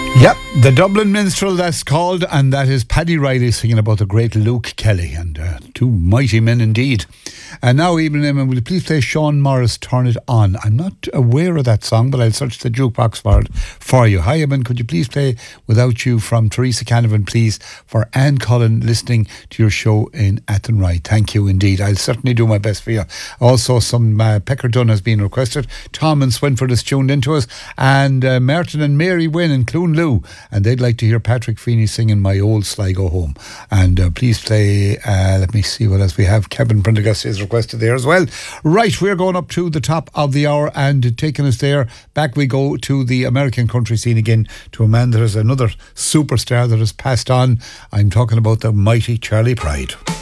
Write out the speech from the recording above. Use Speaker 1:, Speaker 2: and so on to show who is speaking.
Speaker 1: Yep, the Dublin Minstrel, that's called, and that is Paddy Riley singing about the great Luke Kelly, and two mighty men indeed. And now, Evelyn, will you please play Sean Morris, Turn It On? I'm not aware of that song, but I'll search the jukebox for it for you. Hi, Eamon, could you please play Without You from Teresa Canavan, please, for Anne Cullen listening to your show in Athenry. Thank you indeed. I'll certainly do my best for you. Also, some Pecker Dunn has been requested. Tom and Swinford has tuned into us, and Merton and Mary Wynn in Cloonloo, and they'd like to hear Patrick Feeney singing My Old Sligo Home. And please play, let me see what else we have. Kevin Prendergast is requested there as well. Right, we're going up to the top of the hour, and taking us there, back we go to the American country scene again, to a man that is another superstar that has passed on. I'm talking about the mighty Charlie Pride.